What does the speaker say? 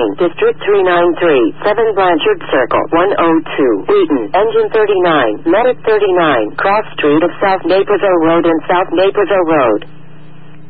District 393, 7 Blanchard Circle, 102, Wheaton, Engine 39, Medic 39, Cross Street of South Naperville Road and South Naperville Road.